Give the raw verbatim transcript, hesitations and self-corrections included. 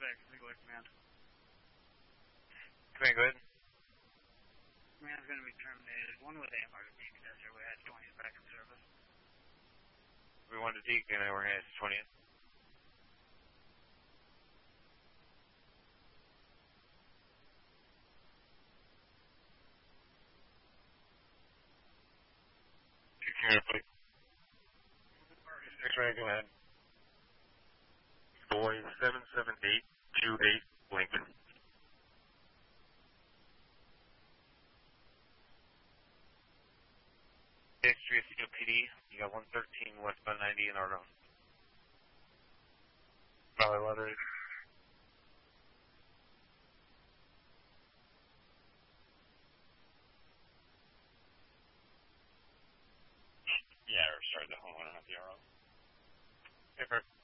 Quebec, Legal Command. Command, go ahead. Command's going to be terminated. One with A M R to Deke, that's our way at twentieth back in service. We want to Deke, and we're at twentieth. Command, please. X-ray, go ahead. Boy, seven seven eight two eight, Lincoln. X three C O P D, you got one thirteen westbound ninety in our own. Valley letter. Yeah, or sorry, the homeowner, not the R O. Okay, perfect.